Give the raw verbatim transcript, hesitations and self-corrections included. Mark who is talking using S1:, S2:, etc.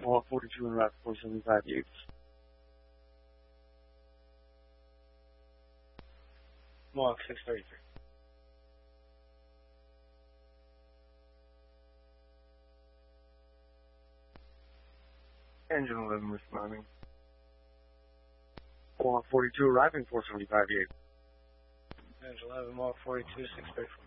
S1: Mohawk forty-two and route four seventy-five Yates.
S2: Mohawk six thirty-three.
S1: Engine eleven responding. Mohawk forty-two arriving four seventy-five Yates.
S2: Engine eleven, Mohawk forty-two, six thirty-four.